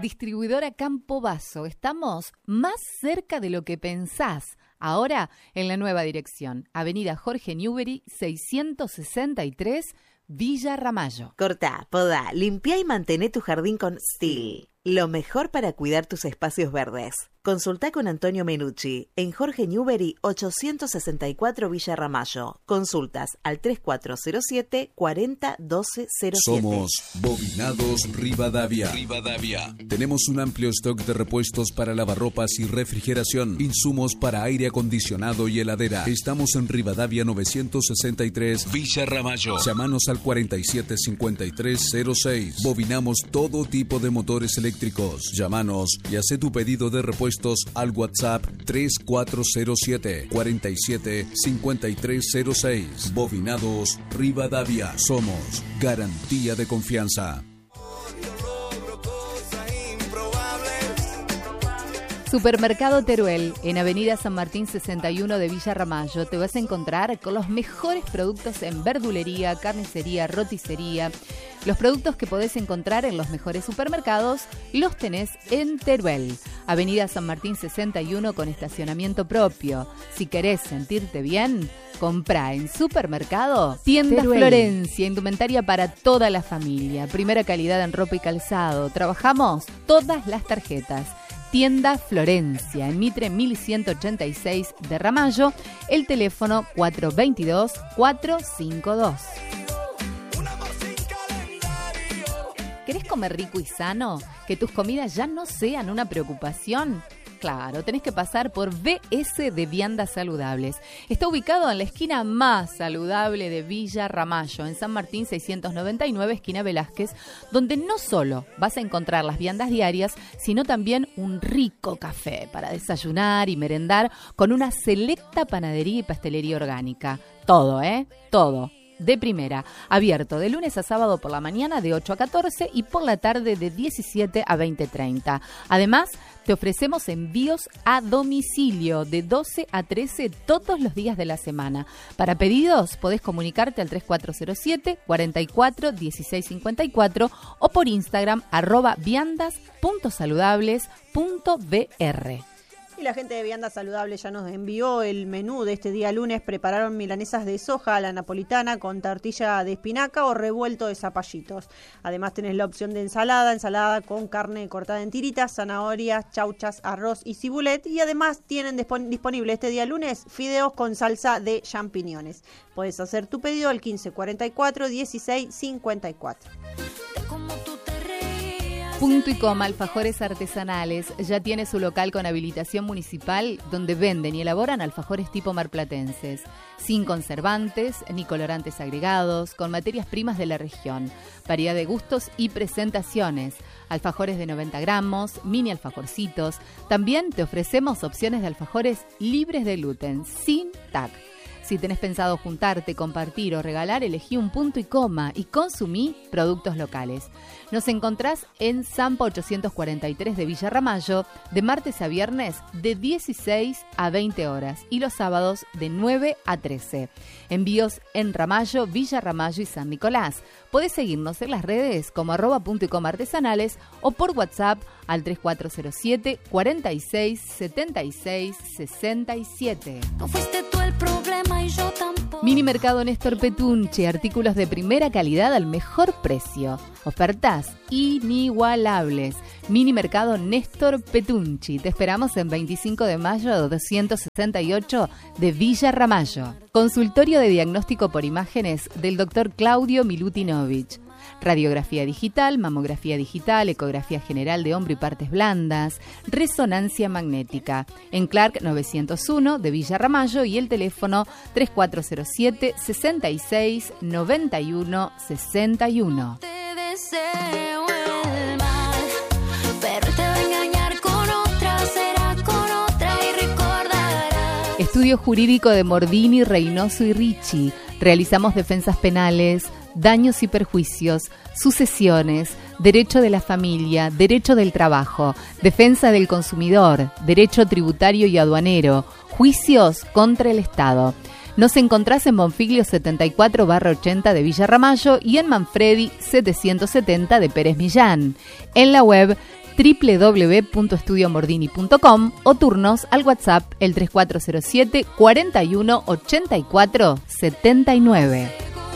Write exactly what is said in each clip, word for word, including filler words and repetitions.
Distribuidora Campo Basso. Estamos más cerca de lo que pensás. Ahora en la nueva dirección. Avenida Jorge Newbery, seiscientos sesenta y tres, Villa Ramallo. Cortá, podá, limpiá y mantené tu jardín con Stihl. Lo mejor para cuidar tus espacios verdes. Consultá con Antonio Menucci en Jorge Newbery ochocientos sesenta y cuatro Villa Ramallo. Consultas al tres cuatro cero siete, cuarenta, doce cero siete. Somos Bobinados Rivadavia. Rivadavia. Tenemos un amplio stock de repuestos para lavarropas y refrigeración. Insumos para aire acondicionado y heladera. Estamos en Rivadavia novecientos sesenta y tres Villa Ramallo. Llámanos al cuarenta y siete cincuenta y tres cero seis. Bobinamos todo tipo de motores eléctricos. Llámanos y haz tu pedido de repuestos al WhatsApp tres cuatro cero siete, cuarenta y siete cincuenta y tres cero seis. Bobinados Rivadavia. Somos garantía de confianza. Supermercado Teruel, en Avenida San Martín sesenta y uno de Villa Ramallo. Te vas a encontrar con los mejores productos en verdulería, carnicería, roticería. Los productos que podés encontrar en los mejores supermercados los tenés en Teruel. Avenida San Martín sesenta y uno con estacionamiento propio. Si querés sentirte bien, comprá en Supermercado Tienda Teruel. Florencia, indumentaria para toda la familia. Primera calidad en ropa y calzado. Trabajamos todas las tarjetas. Tienda Florencia, en Mitre mil ciento ochenta y seis de Ramallo, el teléfono cuatro dos dos, cuatro cinco dos. ¿Querés comer rico y sano? ¿Que tus comidas ya no sean una preocupación? Claro, tenés que pasar por B S de Viandas Saludables. Está ubicado en la esquina más saludable de Villa Ramallo, en San Martín seiscientos noventa y nueve, esquina Velázquez, donde no solo vas a encontrar las viandas diarias, sino también un rico café para desayunar y merendar con una selecta panadería y pastelería orgánica. Todo, ¿eh? Todo. De primera, abierto de lunes a sábado por la mañana de ocho a catorce y por la tarde de diecisiete a veinte treinta. Además, te ofrecemos envíos a domicilio de doce a trece todos los días de la semana. Para pedidos, podés comunicarte al tres cuatro cero siete, cuarenta y cuatro, dieciséis cincuenta y cuatro o por Instagram arroba viandas punto saludables punto b r. Y la gente de Viandas Saludables ya nos envió el menú de este día lunes. Prepararon milanesas de soja a la napolitana con tortilla de espinaca o revuelto de zapallitos. Además tenés la opción de ensalada, ensalada con carne cortada en tiritas, zanahorias, chauchas, arroz y cibulet. Y además tienen dispon- disponible este día lunes fideos con salsa de champiñones. Podés hacer tu pedido al quince cuarenta y cuatro, dieciséis cincuenta y cuatro. Punto y Coma Alfajores Artesanales ya tiene su local con habilitación municipal donde venden y elaboran alfajores tipo marplatenses, sin conservantes ni colorantes agregados, con materias primas de la región, variedad de gustos y presentaciones, alfajores de noventa gramos, mini alfajorcitos. También te ofrecemos opciones de alfajores libres de gluten, sin T A C. Si tenés pensado juntarte, compartir o regalar, elegí un Punto y Coma y consumí productos locales. Nos encontrás en Zampa ochocientos cuarenta y tres de Villa Ramallo, de martes a viernes de dieciséis a veinte horas y los sábados de nueve a trece. Envíos en Ramallo, Villa Ramallo y San Nicolás. Podés seguirnos en las redes como arroba Punto y Coma Artesanales o por WhatsApp al tres cuatro cero siete, cuarenta y seis, setenta y seis, sesenta y siete. No fuiste tú el problema y yo tampoco. Mini Mercado Néstor Petunche, artículos de primera calidad al mejor precio. Ofertas inigualables. Mini Mercado Néstor Petunchi. Te esperamos en veinticinco de mayo doscientos sesenta y ocho de Villa Ramallo. Consultorio de diagnóstico por imágenes del doctor Claudio Milutinovich. Radiografía digital, mamografía digital, ecografía general de hombro y partes blandas, resonancia magnética. En Clark novecientos uno de Villa Ramallo y el teléfono tres cuatro cero siete, sesenta y seis, noventa y uno, sesenta y uno. Te deseo el mal, pero te va a engañar con otra, será con otra y recordarás. Estudio jurídico de Mordini, Reynoso y Ricci. Realizamos defensas penales, daños y perjuicios, sucesiones, derecho de la familia, derecho del trabajo, defensa del consumidor, derecho tributario y aduanero, juicios contra el Estado. Nos encontrás en Bonfiglio setenta y cuatro barra ochenta de Villa Ramallo y en Manfredi setecientos setenta de Pérez Millán. En la web doble u doble u doble u punto estudio mordini punto com o turnos al WhatsApp el tres cuatro cero siete, cuarenta y uno, ochenta y cuatro, setenta y nueve.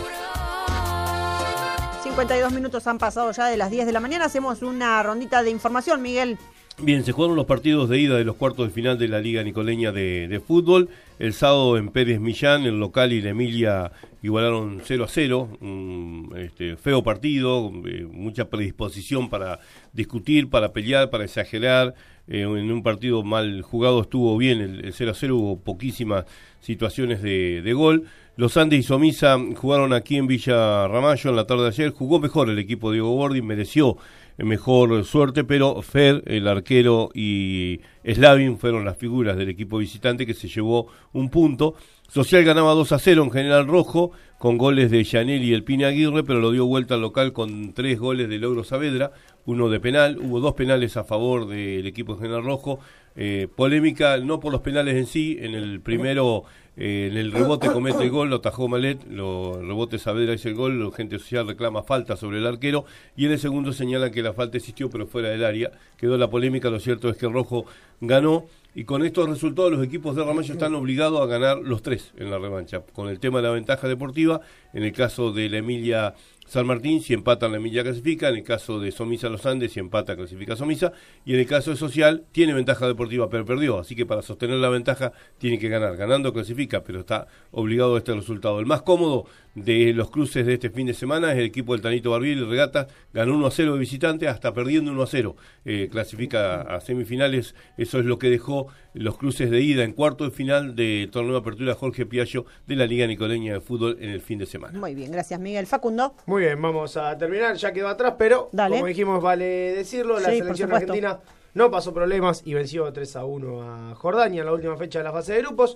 cincuenta y dos minutos han pasado ya de las diez de la mañana. Hacemos una rondita de información, Miguel. Bien, se jugaron los partidos de ida de los cuartos de final de la Liga Nicoleña de, de Fútbol. El sábado en Pérez Millán, el local y la Emilia igualaron cero a cero. Un este, feo partido, eh, mucha predisposición para discutir, para pelear, para exagerar. Eh, en un partido mal jugado estuvo bien el, el cero a cero, hubo poquísimas situaciones de, de gol. Los Andes y Somisa jugaron aquí en Villa Ramallo en la tarde de ayer. Jugó mejor el equipo de Diego Bordi, mereció mejor suerte, pero Fer, el arquero, y Slavin fueron las figuras del equipo visitante que se llevó un punto. Social ganaba dos a cero en General Rojo, con goles de Yanel y el Pine Aguirre, pero lo dio vuelta al local con tres goles de Logro Saavedra, uno de penal. Hubo dos penales a favor del equipo de General Rojo. Eh, polémica, no por los penales en sí, en el primero... Eh, en el rebote comete el gol, lo atajó Malet, lo rebote Saavedra hizo el gol, la gente social reclama falta sobre el arquero, y en el segundo señalan que la falta existió pero fuera del área. Quedó la polémica, lo cierto es que el Rojo ganó, y con estos resultados los equipos de Ramallo están obligados a ganar los tres en la revancha, con el tema de la ventaja deportiva. En el caso de la Emilia San Martín, si empatan la Emilia clasifica, en el caso de Somisa Los Andes, si empata clasifica Somisa, y en el caso de Social tiene ventaja deportiva pero perdió, así que para sostener la ventaja tiene que ganar, ganando clasifica, pero está obligado a este resultado. El más cómodo de los cruces de este fin de semana es el equipo del Tanito Barbieri, Regatas, ganó uno a cero de visitante, hasta perdiendo uno a cero, eh, clasifica a semifinales. Eso es lo que dejó los cruces de ida en cuarto de final de torneo de apertura Jorge Piaggio de la Liga Nicoleña de Fútbol en el fin de semana. Muy bien, gracias Miguel. Facundo. Muy bien, vamos a terminar, ya quedó atrás, pero Dale. Como dijimos, vale decirlo, la Sí, selección por supuesto. argentina no pasó problemas y venció tres a uno a Jordania en la última fecha de la fase de grupos.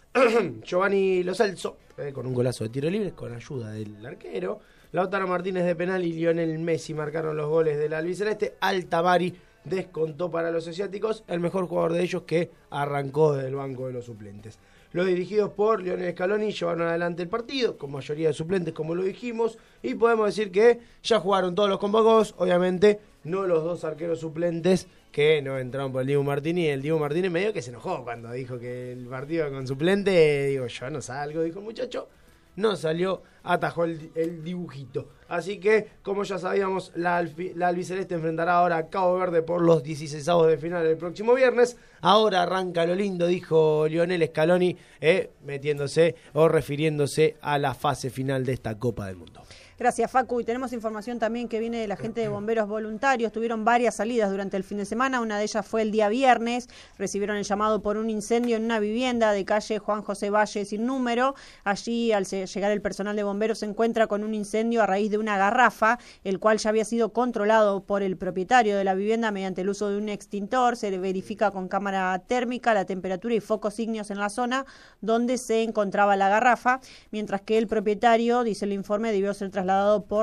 Giovanni Lo Celso, eh, con un golazo de tiro libre, con ayuda del arquero. Lautaro Martínez de penal y Lionel Messi marcaron los goles del albiceleste. Altamari descontó para los asiáticos, el mejor jugador de ellos que arrancó desde el banco de los suplentes. Los dirigidos por Lionel Scaloni llevaron adelante el partido, con mayoría de suplentes, como lo dijimos, y podemos decir que ya jugaron todos los convocados, obviamente no los dos arqueros suplentes que no entraron por el Dibu Martínez. El Dibu Martínez medio que se enojó cuando dijo que el partido con suplente, digo, yo no salgo, dijo el muchacho. No salió, atajó el, el dibujito. Así que, como ya sabíamos, la, alfi, la albiceleste enfrentará ahora a Cabo Verde por los dieciseisavos de final el próximo viernes. Ahora arranca lo lindo, dijo Lionel Scaloni, eh, metiéndose o refiriéndose a la fase final de esta Copa del Mundo. Gracias, Facu. Y tenemos información también que viene de la gente de bomberos voluntarios. Tuvieron varias salidas durante el fin de semana. Una de ellas fue el día viernes. Recibieron el llamado por un incendio en una vivienda de calle Juan José Valle sin número. Allí, al llegar el personal de bomberos, se encuentra con un incendio a raíz de una garrafa, el cual ya había sido controlado por el propietario de la vivienda mediante el uso de un extintor. Se verifica con cámara térmica la temperatura y focos ígneos en la zona donde se encontraba la garrafa, mientras que el propietario, dice el informe, debió ser trasladado por